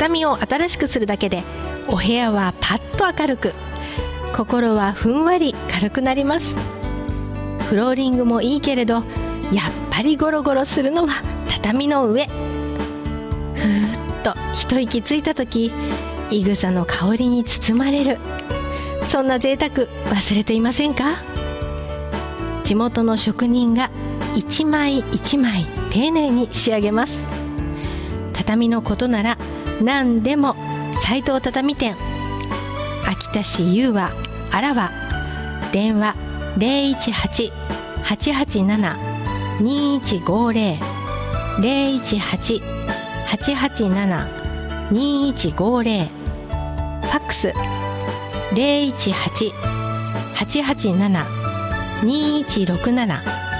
畳を新しくするだけでお部屋はパッと明るく、心はふんわり軽くなります。フローリングもいいけれど、やっぱりゴロゴロするのは畳の上。ふーっと一息ついた時、いぐさの香りに包まれる。そんな贅沢忘れていませんか？地元の職人が一枚一枚丁寧に仕上げます。畳のことなら何でも斉藤畳店。秋田市雄和あらわ、電話 018-887-2150 018-887-2150、ファックス 018-887-2167